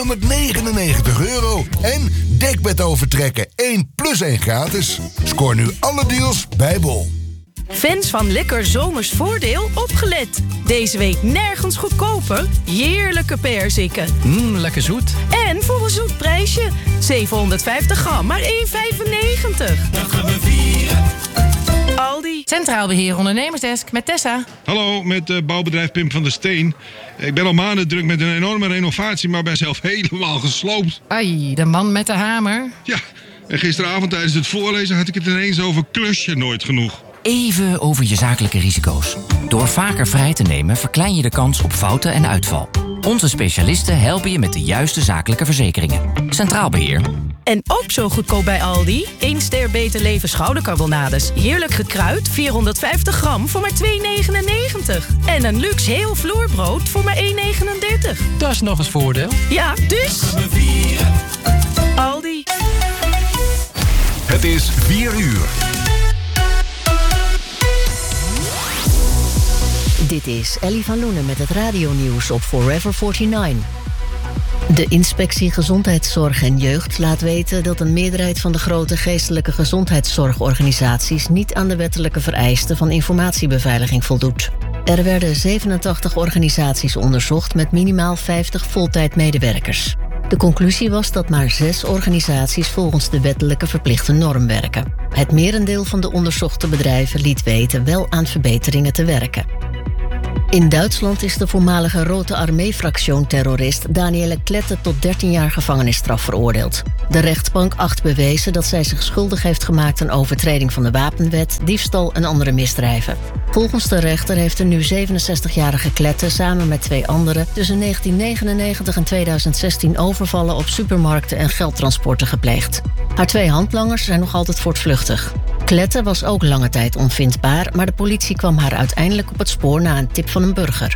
€299. En dekbed overtrekken 1 + 1 gratis. Scoor nu alle deals bij Bol. Fans van lekker zomers voordeel, opgelet. Deze week nergens goedkoper. Heerlijke perziken. Lekker zoet. En voor een zoet prijsje. 750 gram, maar €1,95. Dat gaan we vieren. Aldi. Centraal Beheer Ondernemersdesk met Tessa. Hallo, met bouwbedrijf Pim van der Steen. Ik ben al maanden druk met een enorme renovatie, maar ben zelf helemaal gesloopt. Ai, de man met de hamer. Ja, en gisteravond tijdens het voorlezen had ik het ineens over klusje nooit genoeg. Even over je zakelijke risico's. Door vaker vrij te nemen verklein je de kans op fouten en uitval. Onze specialisten helpen je met de juiste zakelijke verzekeringen. Centraal Beheer. En ook zo goedkoop bij Aldi. 1 ster Beter Leven schoudercarbonades. Heerlijk gekruid, 450 gram voor maar €2,99. En een luxe heel vloerbrood voor maar €1,39. Dat is nog eens voordeel. Ja, dus... Aldi. Het is 4 uur. Dit is Ellie van Loenen met het radionieuws op Forever 49. De Inspectie Gezondheidszorg en Jeugd laat weten dat een meerderheid van de grote geestelijke gezondheidszorgorganisaties niet aan de wettelijke vereisten van informatiebeveiliging voldoet. Er werden 87 organisaties onderzocht met minimaal 50 voltijdmedewerkers. De conclusie was dat maar 6 organisaties volgens de wettelijke verplichte norm werken. Het merendeel van de onderzochte bedrijven liet weten wel aan verbeteringen te werken. In Duitsland is de voormalige Rote Armee-fractieterrorist Danielle Klette tot 13 jaar gevangenisstraf veroordeeld. De rechtbank acht bewezen dat zij zich schuldig heeft gemaakt aan overtreding van de wapenwet, diefstal en andere misdrijven. Volgens de rechter heeft de nu 67-jarige Klette samen met 2 anderen tussen 1999 en 2016 overvallen op supermarkten en geldtransporten gepleegd. Haar 2 handlangers zijn nog altijd voortvluchtig. Klette was ook lange tijd onvindbaar, maar de politie kwam haar uiteindelijk op het spoor na een tip van een burger.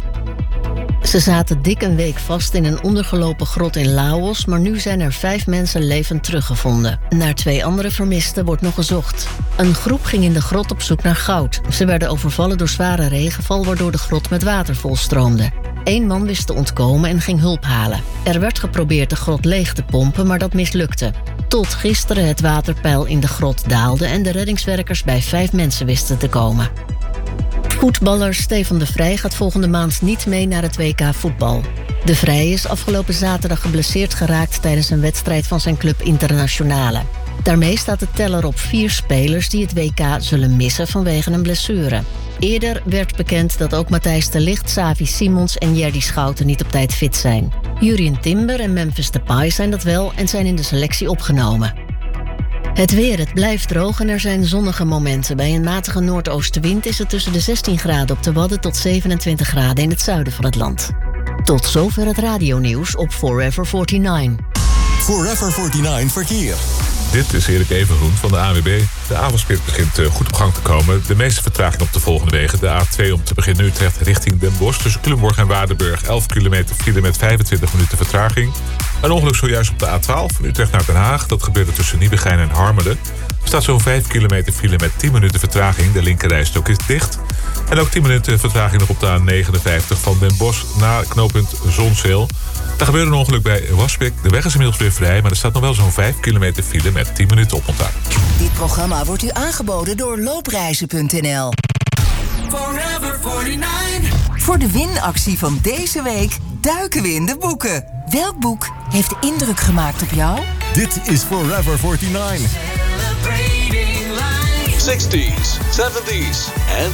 Ze zaten dik een week vast in een ondergelopen grot in Laos, maar nu zijn er 5 mensen levend teruggevonden. Naar 2 andere vermisten wordt nog gezocht. Een groep ging in de grot op zoek naar goud. Ze werden overvallen door zware regenval, waardoor de grot met water volstroomde. 1 man wist te ontkomen en ging hulp halen. Er werd geprobeerd de grot leeg te pompen, maar dat mislukte. Tot gisteren het waterpeil in de grot daalde en de reddingswerkers bij 5 mensen wisten te komen. Voetballer Stefan de Vrij gaat volgende maand niet mee naar het WK voetbal. De Vrij is afgelopen zaterdag geblesseerd geraakt tijdens een wedstrijd van zijn club Internationale. Daarmee staat de teller op 4 spelers die het WK zullen missen vanwege een blessure. Eerder werd bekend dat ook Matthijs de Ligt, Xavi Simons en Jerdy Schouten niet op tijd fit zijn. Jurien Timber en Memphis Depay zijn dat wel en zijn in de selectie opgenomen. Het weer, het blijft droog en er zijn zonnige momenten. Bij een matige noordoostenwind is het tussen de 16 graden op de Wadden tot 27 graden in het zuiden van het land. Tot zover het radionieuws op Forever 49. Forever 49 verkeer. Dit is Erik Evengroen van de ANWB. De avondspit begint goed op gang te komen. De meeste vertraging op de volgende wegen. De A2 om te beginnen Utrecht richting Den Bosch. Tussen Culemborg en Waardenburg 11 kilometer file met 25 minuten vertraging. Een ongeluk zojuist op de A12 van Utrecht naar Den Haag. Dat gebeurde tussen Nieuwegein en Harmelen. Er staat zo'n 5 kilometer file met 10 minuten vertraging. De linkerrijstrook is dicht. En ook 10 minuten vertraging nog op de A59 van Den Bosch naar knooppunt Zonzeel. Daar gebeurde een ongeluk bij Waspik. De weg is inmiddels weer vrij, maar er staat nog wel zo'n 5 kilometer file met 10 minuten oponthoud. Dit programma wordt u aangeboden door loopreizen.nl. Forever 49. Voor de winactie van deze week duiken we in de boeken. Welk boek heeft indruk gemaakt op jou? Dit is Forever 49. 60s, 70s and